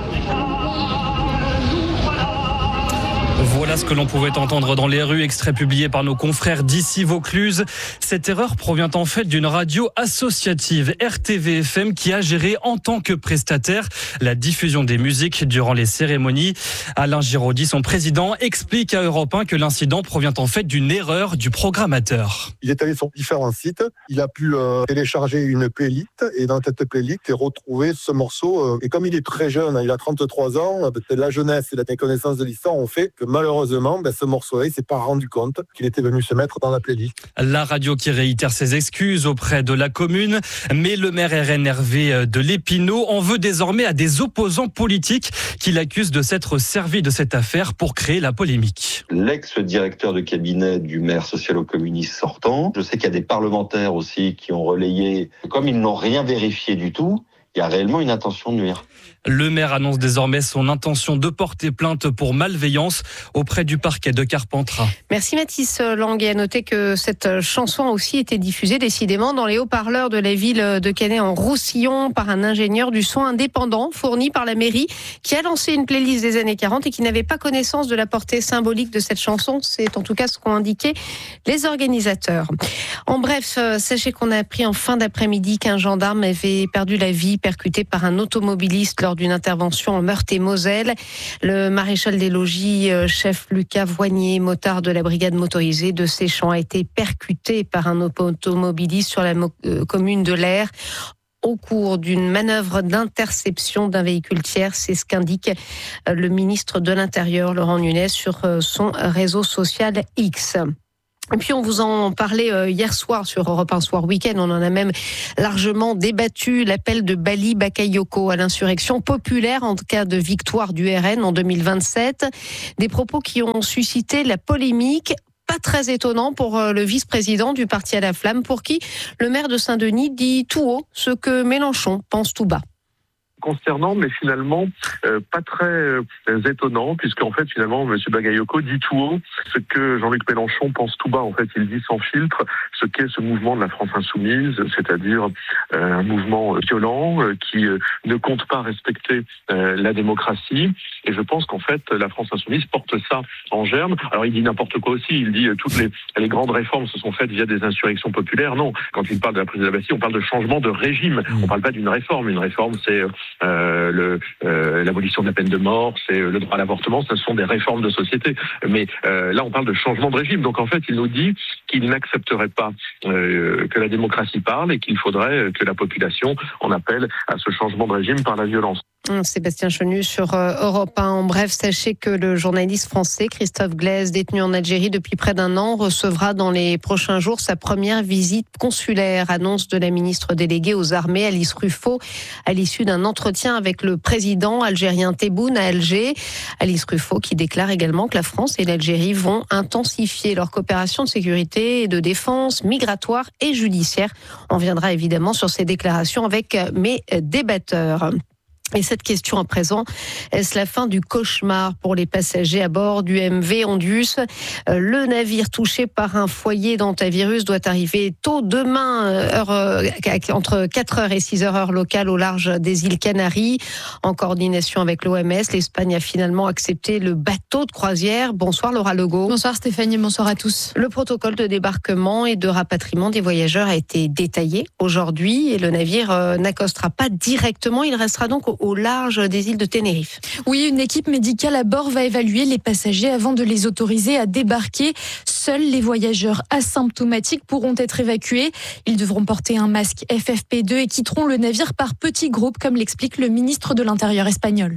Voilà ce que l'on pouvait entendre dans les rues, extrait publié par nos confrères d'ici Vaucluse. Cette erreur provient en fait d'une radio associative, R T V F M, qui a géré en tant que prestataire la diffusion des musiques durant les cérémonies. Alain Giraudy, son président, explique à Europe un que l'incident provient en fait d'une erreur du programmateur. Il est allé sur différents sites, il a pu euh, télécharger une playlist et dans cette playlist, il a retrouvé ce morceau. Euh, et comme il est très jeune, il a trente-trois ans, peut-être la jeunesse et la méconnaissance de l'histoire ont fait que malheureusement, ben, ce morceau-là, il ne s'est pas rendu compte qu'il était venu se mettre dans la playlist. La radio qui réitère ses excuses auprès de la commune, mais le maire R N Hervé de l'Épinau en veut désormais à des opposants politiques qui l'accusent de s'être servi de cette affaire pour créer la polémique. L'ex-directeur de cabinet du maire socialo-communiste sortant, je sais qu'il y a des parlementaires aussi qui ont relayé, comme ils n'ont rien vérifié du tout, il y a réellement une intention de nuire. Le maire annonce désormais son intention de porter plainte pour malveillance auprès du parquet de Carpentras. Merci Mathis Lang. Et à noter que cette chanson a aussi été diffusée décidément dans les haut-parleurs de la ville de Canet-en-Roussillon par un ingénieur du son indépendant fourni par la mairie qui a lancé une playlist des années quarante et qui n'avait pas connaissance de la portée symbolique de cette chanson. C'est en tout cas ce qu'ont indiqué les organisateurs. En bref, sachez qu'on a appris en fin d'après-midi qu'un gendarme avait perdu la vie percuté par un automobiliste lors d'une intervention en Meurthe-et-Moselle. Le maréchal des logis, chef Lucas Voignier, motard de la brigade motorisée de Séchamps, a été percuté par un automobiliste sur la mo- euh, commune de l'Aire au cours d'une manœuvre d'interception d'un véhicule tiers. C'est ce qu'indique le ministre de l'Intérieur, Laurent Nunez, sur son réseau social X. Et puis on vous en parlait hier soir sur Europe un Soir Week-end, on en a même largement débattu, l'appel de Bali Bakayoko à l'insurrection populaire en cas de victoire du R N en deux mille vingt-sept. Des propos qui ont suscité la polémique. Pas très étonnant pour le vice-président du parti à la flamme, pour qui le maire de Saint-Denis dit tout haut ce que Mélenchon pense tout bas. Concernant, mais finalement euh, pas très euh, étonnant, puisqu'en fait finalement M. Bagayoko dit tout haut ce que Jean-Luc Mélenchon pense tout bas. En fait, il dit sans filtre ce qu'est ce mouvement de la France insoumise, c'est-à-dire euh, un mouvement violent euh, qui euh, ne compte pas respecter euh, la démocratie. Et je pense qu'en fait la France insoumise porte ça en germe. Alors il dit n'importe quoi aussi. Il dit euh, toutes les, les grandes réformes se sont faites via des insurrections populaires. Non, quand il parle de la prise de la Bastille, on parle de changement de régime. On parle pas d'une réforme. Une réforme, c'est euh, Euh, le, euh, l'abolition de la peine de mort, c'est euh, le droit à l'avortement, ce sont des réformes de société. Mais euh, là, on parle de changement de régime. Donc en fait, il nous dit qu'il n'accepterait pas euh, que la démocratie parle et qu'il faudrait que la population en appelle à ce changement de régime par la violence. Sébastien Chenu sur Europe un. En bref, sachez que le journaliste français Christophe Glaise, détenu en Algérie depuis près d'un an, recevra dans les prochains jours sa première visite consulaire. Annonce de la ministre déléguée aux armées, Alice Ruffo, à l'issue d'un entretien avec le président algérien Tebboune à Alger. Alice Ruffo qui déclare également que la France et l'Algérie vont intensifier leur coopération de sécurité et de défense migratoire et judiciaire. On reviendra évidemment sur ces déclarations avec mes débatteurs. Et cette question à présent, est-ce la fin du cauchemar pour les passagers à bord du M V Ondius ? Le navire touché par un foyer d'hantavirus doit arriver tôt demain, heure, entre quatre heures et six heures heure locale au large des îles Canaries. En coordination avec l'O M S, l'Espagne a finalement accepté le bateau de croisière. Bonsoir Laura Legault. Bonsoir Stéphanie, bonsoir à tous. Le protocole de débarquement et de rapatriement des voyageurs a été détaillé aujourd'hui et le navire n'accostera pas directement, il restera donc au au large des îles de Tenerife. Oui, une équipe médicale à bord va évaluer les passagers avant de les autoriser à débarquer. Seuls les voyageurs asymptomatiques pourront être évacués. Ils devront porter un masque F F P deux et quitteront le navire par petits groupes, comme l'explique le ministre de l'Intérieur espagnol.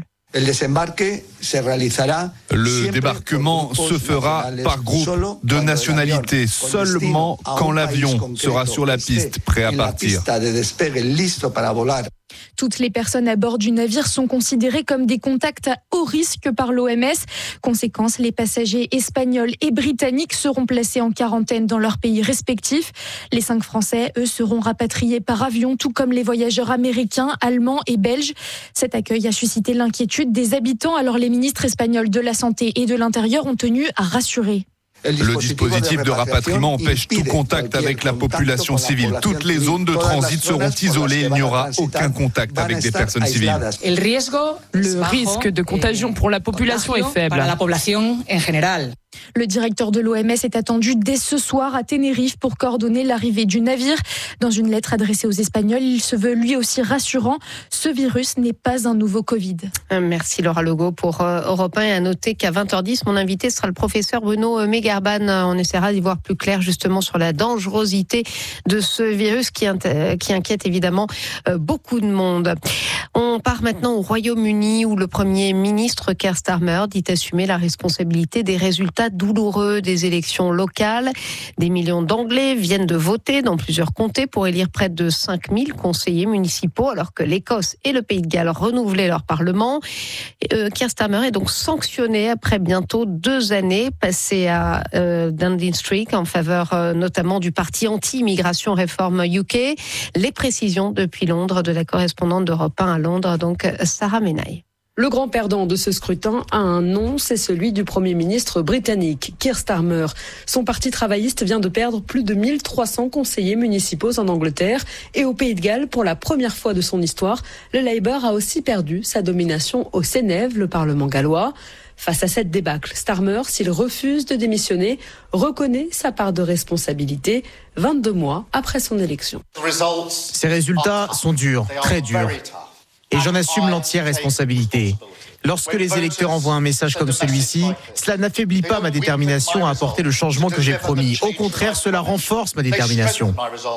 Le débarquement se fera par groupe de nationalité seulement quand l'avion sera sur la piste, prêt à partir. Toutes les personnes à bord du navire sont considérées comme des contacts à haut risque par l'O M S. Conséquence, les passagers espagnols et britanniques seront placés en quarantaine dans leurs pays respectifs. Les cinq Français, eux, seront rapatriés par avion, tout comme les voyageurs américains, allemands et belges. Cet accueil a suscité l'inquiétude des habitants, alors les ministres espagnols de la Santé et de l'Intérieur ont tenu à rassurer. Le dispositif de rapatriement empêche tout contact avec la population civile. Toutes les zones de transit seront isolées. Il n'y aura aucun contact avec des personnes civiles. Le risque de contagion pour la population est faible. Le directeur de l'O M S est attendu dès ce soir à Tenerife pour coordonner l'arrivée du navire. Dans une lettre adressée aux Espagnols, il se veut lui aussi rassurant. Ce virus n'est pas un nouveau Covid. Merci Laura Legault pour Europe un. Et à noter qu'à vingt heures dix, mon invité sera le professeur Bruno Megarban. On essaiera d'y voir plus clair justement sur la dangerosité de ce virus qui, qui inquiète évidemment beaucoup de monde. On part maintenant au Royaume-Uni où le Premier ministre Keir Starmer dit assumer la responsabilité des résultats douloureux des élections locales. Des millions d'Anglais viennent de voter dans plusieurs comtés pour élire près de cinq mille conseillers municipaux alors que l'Écosse et le Pays de Galles renouvelaient leur parlement. Euh, Keir Starmer est donc sanctionné après bientôt deux années passées à euh, Downing Street en faveur euh, notamment du parti anti-immigration Reform U K. Les précisions depuis Londres de la correspondante d'Europe un à Londres, donc Sarah Menaille. Le grand perdant de ce scrutin a un nom, c'est celui du Premier ministre britannique, Keir Starmer. Son parti travailliste vient de perdre plus de mille trois cents conseillers municipaux en Angleterre et au Pays de Galles, pour la première fois de son histoire, le Labour a aussi perdu sa domination au Sénève, le Parlement gallois. Face à cette débâcle, Starmer, s'il refuse de démissionner, reconnaît sa part de responsabilité vingt-deux mois après son élection. Ces résultats sont durs, très durs. Et j'en assume l'entière responsabilité. Lorsque les électeurs envoient un message comme celui-ci, cela n'affaiblit pas ma détermination à apporter le changement que j'ai promis. Au contraire, cela renforce ma détermination.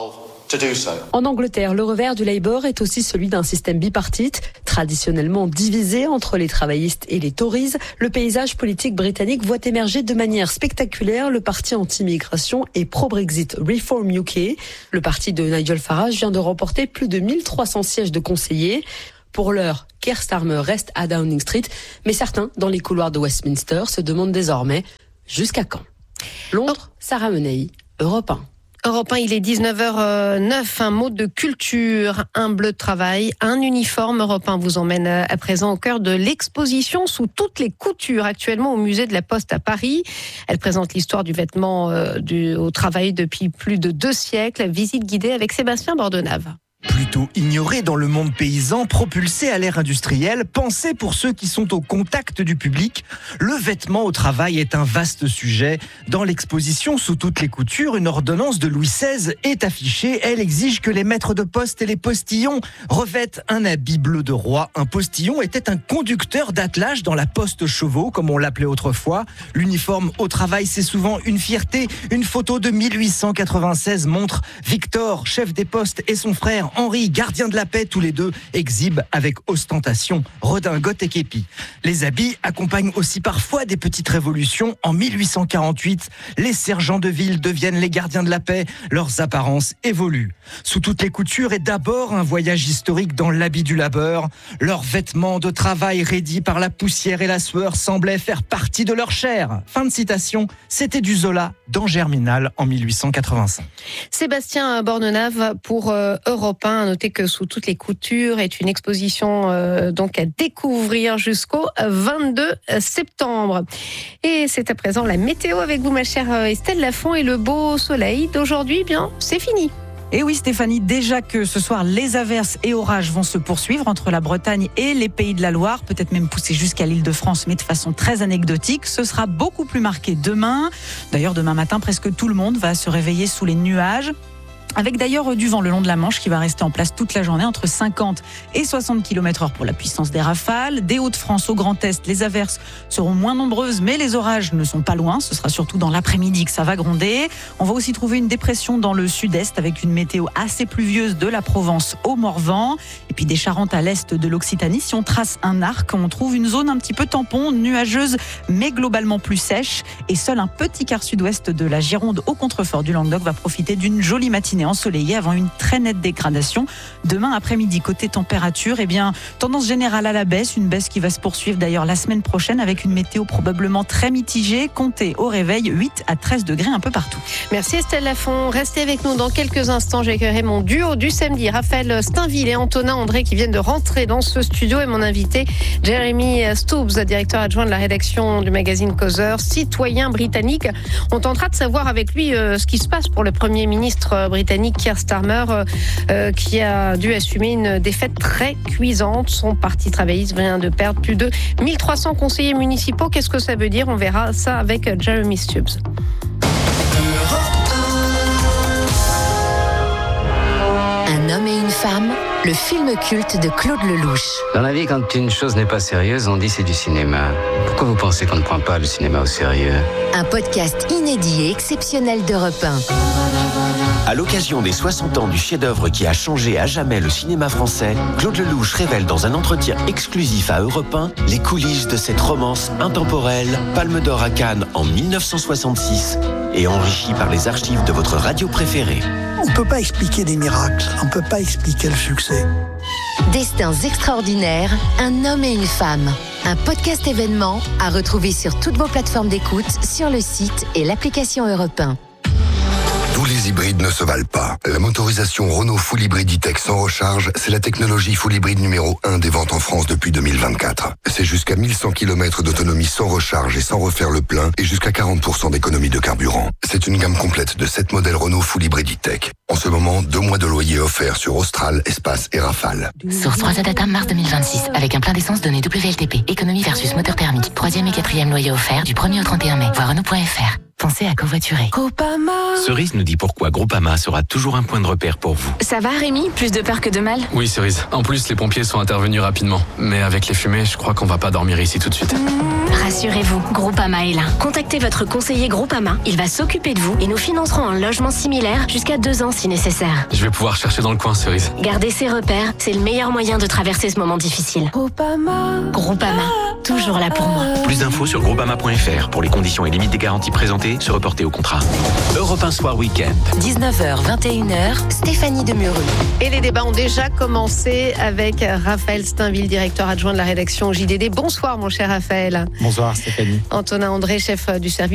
En Angleterre, le revers du Labour est aussi celui d'un système bipartite, traditionnellement divisé entre les travaillistes et les Tories. Le paysage politique britannique voit émerger de manière spectaculaire le parti anti-immigration et pro-Brexit Reform U K. Le parti de Nigel Farage vient de remporter plus de mille trois cents sièges de conseillers. Pour l'heure, Keir Starmer reste à Downing Street, mais certains, dans les couloirs de Westminster, se demandent désormais jusqu'à quand. Londres, Sarah Menei, Europe un. Europe un, il est dix-neuf heures neuf, un mot de culture, un bleu de travail, un uniforme. Europe un vous emmène à présent au cœur de l'exposition sous toutes les coutures, actuellement au musée de la Poste à Paris. Elle présente l'histoire du vêtement euh, du, au travail depuis plus de deux siècles. Visite guidée avec Sébastien Bordenave. Plutôt ignoré dans le monde paysan, propulsé à l'ère industrielle, pensé pour ceux qui sont au contact du public, le vêtement au travail est un vaste sujet. Dans l'exposition Sous toutes les coutures, une ordonnance de Louis seize est affichée. Elle exige que les maîtres de poste et les postillons revêtent un habit bleu de roi. Un postillon était un conducteur d'attelage dans la poste chevaux, comme on l'appelait autrefois. L'uniforme au travail, c'est souvent une fierté. Une photo de mille huit cent quatre-vingt-seize montre Victor, chef des postes, et son frère Henri, gardien de la paix, tous les deux exhibent avec ostentation redingote et képi. Les habits accompagnent aussi parfois des petites révolutions. En mille huit cent quarante-huit, les sergents de ville deviennent les gardiens de la paix. Leurs apparences évoluent. Sous toutes les coutures est d'abord un voyage historique dans l'habit du labeur. Leurs vêtements de travail raidis par la poussière et la sueur semblaient faire partie de leur chair. Fin de citation. C'était du Zola dans Germinal en mille huit cent quatre-vingt-cinq. Sébastien Bordenave pour euh, Europe un. À noter que Sous toutes les coutures est une exposition euh, donc à découvrir jusqu'au vingt-deux septembre. Et c'est à présent la météo avec vous, ma chère Estelle Lafont, et le beau soleil d'aujourd'hui, bien, c'est fini. Et oui Stéphanie, déjà que ce soir les averses et orages vont se poursuivre entre la Bretagne et les Pays de la Loire, peut-être même pousser jusqu'à l'Île-de-France, mais de façon très anecdotique. Ce sera beaucoup plus marqué demain. D'ailleurs, demain matin, presque tout le monde va se réveiller sous les nuages. Avec d'ailleurs du vent le long de la Manche qui va rester en place toute la journée, entre cinquante et soixante kilomètres heure pour la puissance des rafales. Des Hauts-de-France au Grand Est, les averses seront moins nombreuses, mais les orages ne sont pas loin. Ce sera surtout dans l'après-midi que ça va gronder. On va aussi trouver une dépression dans le sud-est avec une météo assez pluvieuse de la Provence au Morvan. Et puis des Charentes à l'est de l'Occitanie. Si on trace un arc, on trouve une zone un petit peu tampon, nuageuse, mais globalement plus sèche. Et seul un petit quart sud-ouest de la Gironde au contrefort du Languedoc va profiter d'une jolie matinée matinée ensoleillée avant une très nette dégradation demain après-midi. Côté température, eh bien, tendance générale à la baisse, une baisse qui va se poursuivre d'ailleurs la semaine prochaine avec une météo probablement très mitigée. Comptez au réveil huit à treize degrés un peu partout. Merci Estelle Lafont. Restez avec nous dans quelques instants. J'accueillerai mon duo du samedi, Raphaël Steinville et Antonin André qui viennent de rentrer dans ce studio et mon invité Jeremy Stubbs, directeur adjoint de la rédaction du magazine Causeur, citoyen britannique. On tentera de savoir avec lui euh, ce qui se passe pour le Premier ministre britannique Keir Starmer euh, qui a dû assumer une défaite très cuisante. Son parti travailliste vient de perdre plus de mille trois cents conseillers municipaux. Qu'est-ce que ça veut dire? On verra ça avec Jeremy Stubbs. Un homme et une femme, le film culte de Claude Lelouch. Dans la vie, quand une chose n'est pas sérieuse, on dit c'est du cinéma. Pourquoi vous pensez qu'on ne prend pas le cinéma au sérieux? Un podcast inédit et exceptionnel d'Europe un. À l'occasion des soixante ans du chef-d'œuvre qui a changé à jamais le cinéma français, Claude Lelouch révèle dans un entretien exclusif à Europe un les coulisses de cette romance intemporelle, Palme d'Or à Cannes en mille neuf cent soixante-six et enrichie par les archives de votre radio préférée. On ne peut pas expliquer des miracles, on ne peut pas expliquer le succès. Destins extraordinaires, un homme et une femme. Un podcast événement à retrouver sur toutes vos plateformes d'écoute, sur le site et l'application Europe un. Tous les hybrides ne se valent pas. La motorisation Renault Full Hybrid E-Tech sans recharge, c'est la technologie full hybride numéro un des ventes en France depuis deux mille vingt-quatre. C'est jusqu'à mille cent kilomètres d'autonomie sans recharge et sans refaire le plein et jusqu'à quarante pour cent d'économie de carburant. C'est une gamme complète de sept modèles Renault Full Hybrid E-Tech. En ce moment, deux mois de loyer offerts sur Austral, Espace et Rafale. Source trois Data mars deux mille vingt-six, avec un plein d'essence donné W L T P. Économie versus moteur thermique. Troisième et quatrième loyer offert du premier au trente et un mai. Voir Renault point F R. Pensez à covoiturer. Groupama. Cerise nous dit pourquoi Groupama sera toujours un point de repère pour vous. Ça va Rémi? Plus de peur que de mal? Oui Cerise. En plus les pompiers sont intervenus rapidement. Mais avec les fumées, je crois qu'on va pas dormir ici tout de suite. Mmh, rassurez-vous, Groupama est là. Contactez votre conseiller Groupama. Il va s'occuper de vous et nous financerons un logement similaire jusqu'à deux ans si nécessaire. Je vais pouvoir chercher dans le coin Cerise. Garder ses repères, c'est le meilleur moyen de traverser ce moment difficile. Groupama. Groupama. Toujours là pour moi. Plus d'infos sur groupama point F R pour les conditions et limites des garanties présentées, se reporter au contrat. Europe un Soir Week-end. dix-neuf heures, vingt et une heures, Stéphanie Demureux. Et les débats ont déjà commencé avec Raphaël Steinville, directeur adjoint de la rédaction J D D. Bonsoir mon cher Raphaël. Bonsoir Stéphanie. Antonin André, chef du service